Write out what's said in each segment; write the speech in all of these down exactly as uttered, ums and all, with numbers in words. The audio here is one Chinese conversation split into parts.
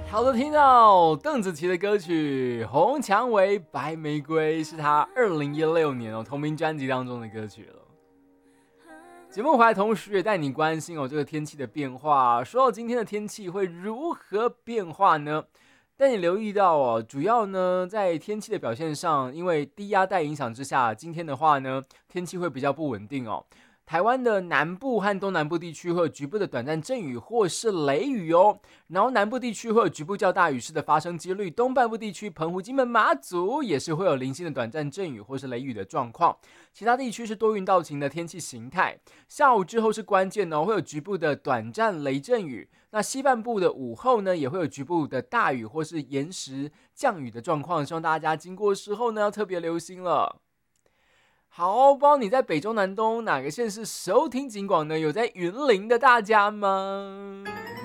好的，听到邓紫棋的歌曲《红蔷薇白玫瑰》是她二零一六年、哦、同名专辑当中的歌曲了。节目回来同时也带你关心、哦、这个天气的变化。说到今天的天气会如何变化呢？但你留意到哦，主要呢在天气的表现上，因为低压带影响之下，今天的话呢天气会比较不稳定哦。台湾的南部和东南部地区会有局部的短暂阵雨或是雷雨哦，然后南部地区会有局部较大雨势的发生几率，东半部地区澎湖、金门、马祖也是会有零星的短暂阵雨或是雷雨的状况，其他地区是多云到晴的天气形态。下午之后是关键哦，会有局部的短暂雷阵雨，那西半部的午后呢也会有局部的大雨或是延时降雨的状况，希望大家经过的时候呢要特别留心了。好，不知道你在北中南东哪个县市收听警广呢？有在云林的大家吗？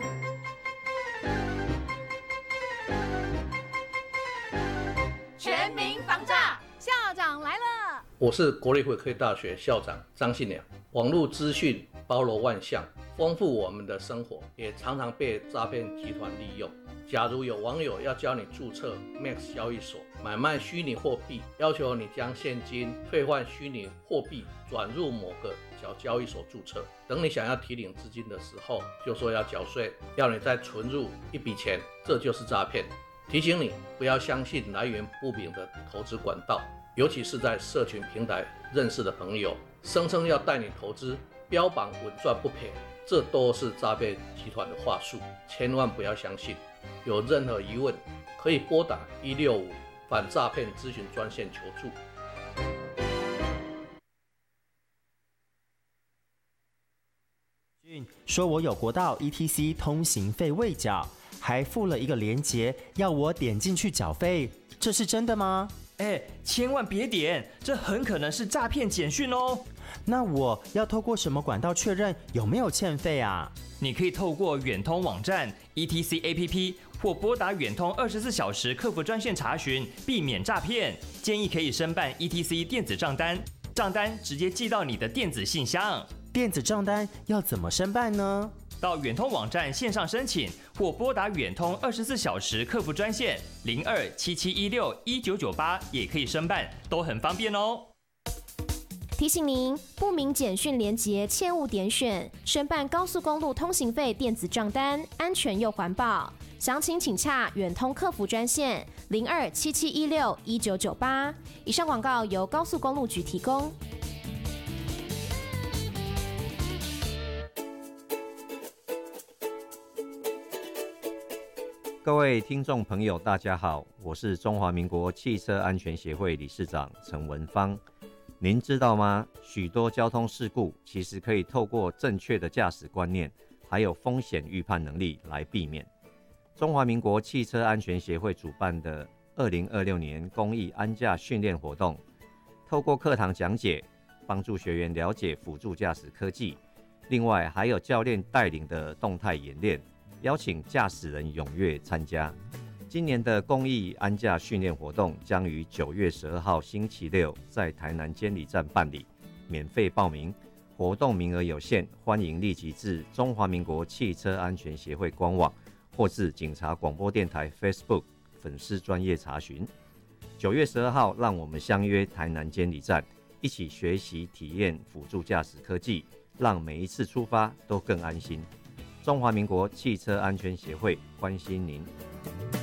全民防诈，校长来了！ 我是国立会科技大学校长张信良。网络资讯包罗万象，丰富我们的生活，也常常被诈骗集团利用。假如有网友要教你注册 Max 交易所，买卖虚拟货币，要求你将现金兑换虚拟货币转入某个小交易所注册，等你想要提领资金的时候，就说要缴税，要你再存入一笔钱，这就是诈骗。提醒你不要相信来源不明的投资管道，尤其是在社群平台认识的朋友，声称要带你投资，标榜稳赚不赔，这都是诈骗集团的话术，千万不要相信。有任何疑问，可以拨打一六五反诈骗咨询专线求助。 说我有国道 E T C 通行费未缴，还附了一个连结，要我点进去缴费，这是真的吗？ 哎，千万别点，这很可能是诈骗简讯哦。 那我要透过什么管道确认有没有欠费啊？ 你可以透过远通网站 E T C A P P 或拨打远通二十四小时客服专线查询，避免诈骗。建议可以申办 E T C 电子账单，账单直接寄到你的电子信箱。 电子账单要怎么申办呢？ 到远通网站线上申请，或拨打远通二十四小时客服专线零二七七一六一九九八，也可以申办，都很方便哦。 提醒您，不明简讯连结切勿点选。申办高速公路通行费电子账单，安全又环保。详情请洽远通客服专线零二七七一六一九九八。以上广告由高速公路局提供。 各位听众朋友大家好，我是中华民国汽车安全协会理事长陈文芳。您知道吗？许多交通事故其实可以透过正确的驾驶观念还有风险预判能力来避免。中华民国汽车安全协会主办的二零二六年公益安驾训练活动，透过课堂讲解帮助学员了解辅助驾驶科技，另外还有教练带领的动态演练，邀请驾驶人踊跃参加。今年的公益安驾训练活动将于九月十二号星期六在台南监理站办理，免费报名，活动名额有限，欢迎立即至中华民国汽车安全协会官网或至警察广播电台 Facebook 粉丝专页查询。九月十二号，让我们相约台南监理站，一起学习体验辅助驾驶科技，让每一次出发都更安心。中华民国汽车安全协会关心您。